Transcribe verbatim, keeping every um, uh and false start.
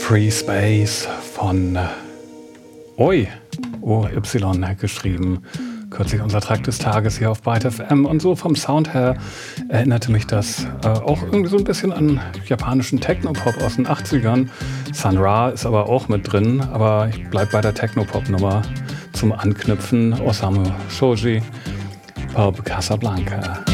Free Space von äh, Oi, O Y geschrieben. Kürzlich unser Track des Tages hier auf Byte F M. Und so vom Sound her erinnerte mich das äh, auch irgendwie so ein bisschen an japanischen Technopop aus den achtzigern. Sun Ra ist aber auch mit drin, aber ich bleib bei der Technopop-Nummer zum Anknüpfen. Osamu Shoji, Pulp Casablanca.